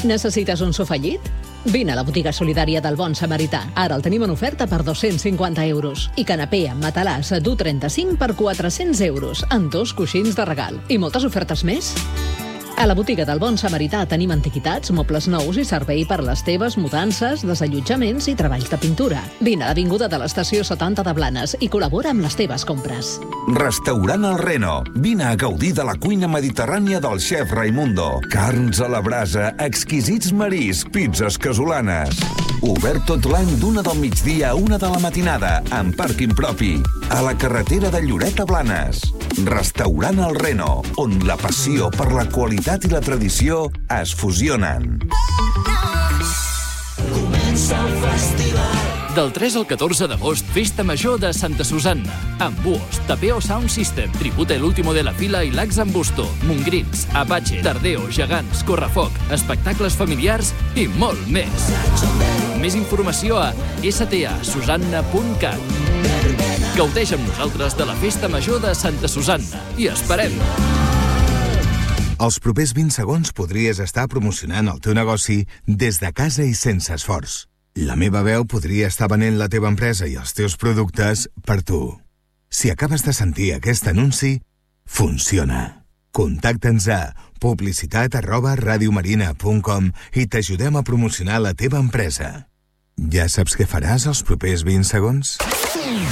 Necessites un sofallit? Vine a la botiga solidària del Bon Samarità. Ara el tenim en oferta per 250 euros. I canapé amb matalàs d'U35 per 400 euros, amb 2 coixins de regal. I moltes ofertes més. A la botiga del Bon Samarità tenim antiguitats, mobles nous i servei per les teves mudances, desallotjaments i treballs de pintura. Vine a l'avinguda de l'estació 70 de Blanes i col·labora amb les teves compres. Restaurant El Reno. Vine a gaudir de la cuina mediterrània del xef Raimundo. Carns a la brasa, exquisits mariscs, pizzas casolanes. Obert tot l'any d'1 del migdia a 1 de la matinada, amb pàrquing propi. A la carretera de Lloret a Blanes. Restaurant El Reno, on la passió per la qualitat i la tradició es fusionen. Comença el festival. Del 3 al 14 d'agost, Festa Major de Santa Susanna. Amb Buos, Tapeo Sound System, Tribute El Último de la Fila i Lax en Busto, Montgrins, Apache, Tardeo, Gegants, Correfoc, espectacles familiars i molt més. Més informació a stasusanna.cat. Gaudeix amb nosaltres de la Festa Major de Santa Susanna. I esperem! Els propers 20 segons podries estar promocionant el teu negoci des de casa i sense esforç. La meva veu podria estar venent la teva empresa i els teus productes per tu. Si acabes de sentir aquest anunci, funciona. Contacta'ns a publicitat@radiomarina.com i t'ajudem a promocionar la teva empresa. Ja saps què faràs els propers 20 segons?